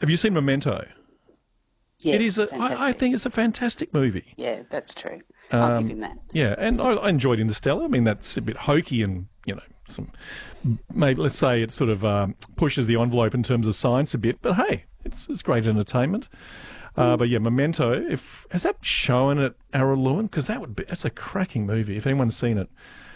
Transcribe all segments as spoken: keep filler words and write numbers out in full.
Have you seen Memento? Yes, It is. A, I, I think it's a fantastic movie. Yeah, that's true. I'll Um, give him that. Yeah, and I, I enjoyed Interstellar. I mean, that's a bit hokey and, you know, some maybe let's say it sort of um, pushes the envelope in terms of science a bit. But hey, it's it's great entertainment. Uh, but yeah, Memento. If has that shown at Araluen? Because that would be that's a cracking movie. If anyone's seen it,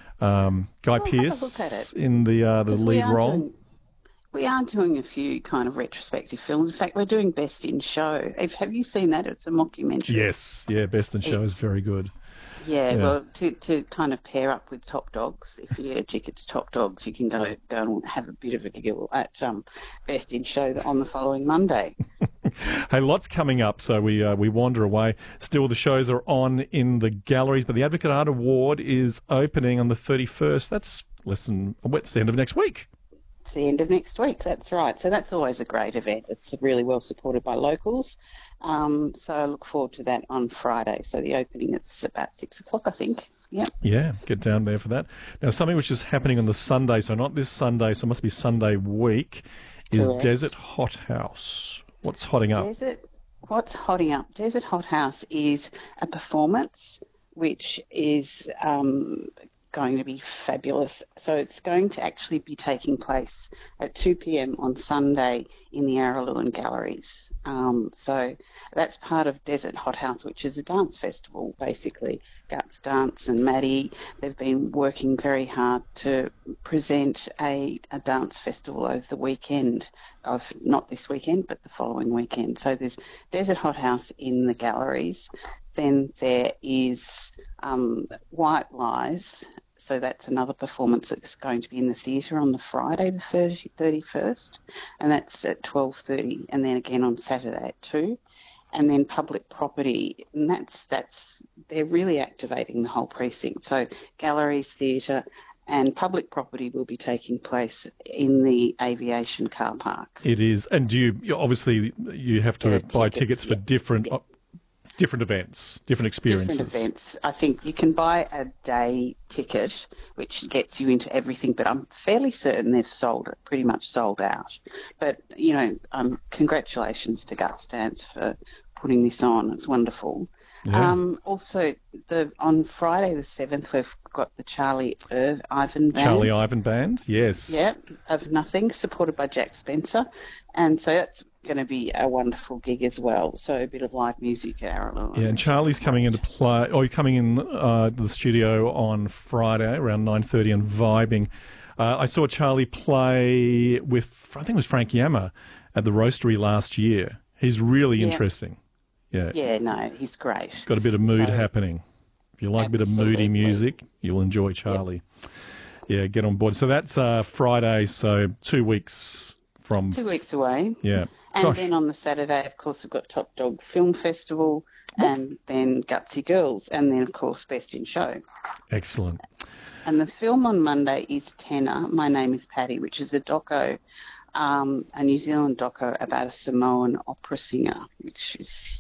um, Guy I'll have a Pearce look at it. in the uh, the 'Cause we lead are role. doing- We are doing a few kind of retrospective films. In fact, we're doing Best in Show. Have, have you seen that? It's a mockumentary. Yes, yeah, Best in Show is It's- very good. Yeah, Yeah. well, to, to kind of pair up with Top Dogs, if you get a ticket to Top Dogs, you can go go and have a bit of a giggle at um, Best in Show on the following Monday. Hey, lots coming up, so we uh, we wander away. Still, the shows are on in the galleries, but the Advocate Art Award is opening on the thirty-first. That's less than it's the end of next week. It's the end of next week, that's right. So that's always a great event. It's really well supported by locals. Um, so I look forward to that on Friday. So the opening is about six o'clock, I think. Yep. Yeah, get down there for that. Now, something which is happening on the Sunday, so not this Sunday, so it must be Sunday week, is Correct. Desert Hot House. What's hotting up? Desert, what's hotting up? Desert Hot House is a performance which is um, going to be fabulous. So it's going to actually be taking place at two p.m. on Sunday in the Araluen Galleries. Um, so that's part of Desert Hot House, which is a dance festival, basically. Guts Dance and Maddie, they've been working very hard to present a, a dance festival over the weekend of, not this weekend, but the following weekend. So there's Desert Hot House in the galleries. Then there is um, White Lies. So that's another performance that's going to be in the theatre on the Friday, the thirty-first, and that's at twelve thirty, and then again on Saturday at two. And then Public Property, and that's, that's they're really activating the whole precinct. So galleries, theatre, and Public Property will be taking place in the aviation car park. It is, and do you, you obviously you have to There are buy tickets, tickets for yeah. different uh, different events, different experiences. Different events. I think you can buy a day ticket, which gets you into everything, but I'm fairly certain they've sold it, pretty much sold out. But, you know, um, congratulations to Guts Dance for putting this on. It's wonderful. Yeah. Um, also, the on Friday the seventh, we've got the Charlie Irv, Ivan Band. Charlie Ivan Band, yes. Yeah, of Nothing, supported by Jack Spencer. And so that's going to be a wonderful gig as well. So a bit of live music at Araluen. Yeah, and Charlie's coming into play, or coming in uh, the studio on Friday around nine thirty and vibing. Uh, I saw Charlie play with, I think it was Frank Yammer at the Roastery last year. He's really Yeah. interesting. Yeah, Yeah, no, he's great. got a bit of mood So- happening. If you like a bit of moody Absolutely. music, you'll enjoy Charlie. Yeah, get on board. So that's uh, Friday, so two weeks from... Two weeks away. Yeah. And Gosh. then on the Saturday, of course, we've got Top Dog Film Festival and then Gutsy Girls and then, of course, Best in Show. Excellent. And the film on Monday is Tenor, My Name is Patty, which is a doco, um, a New Zealand doco about a Samoan opera singer, which is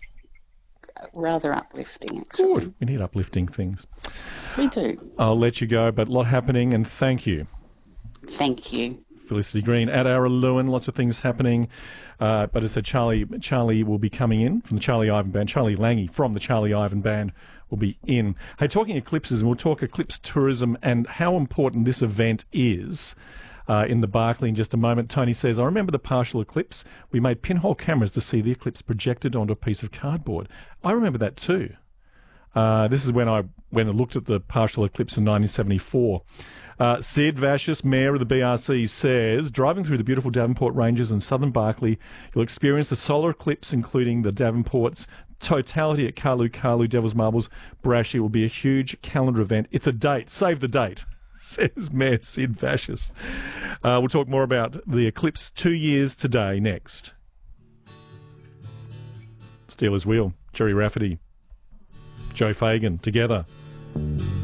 rather uplifting, actually. Good. We need uplifting things. We do. I'll let you go, but a lot happening, and thank you. Thank you. Felicity Green at Araluen, lots of things happening. Uh, but as I said, Charlie, Charlie will be coming in from the Charlie Ivan Band. Charlie Lange from the Charlie Ivan Band will be in. Hey, talking eclipses, and we'll talk eclipse tourism and how important this event is uh, in the Barclay in just a moment. Tony says, I remember the partial eclipse. We made pinhole cameras to see the eclipse projected onto a piece of cardboard. I remember that too. Uh, this is when I when I looked at the partial eclipse in nineteen seventy-four. Uh, Sid Vashis, Mayor of the B R C, says, driving through the beautiful Davenport Ranges in southern Barclay, you'll experience the solar eclipse, including the Davenport's totality at Kalu Kalu, Devil's Marbles, Brashy. Will be a huge calendar event. It's a date. Save the date, says Mayor Sid Vashis. Uh, we'll talk more about the eclipse two years today next. Steelers Wheel, Jerry Rafferty, Joe Fagan, together.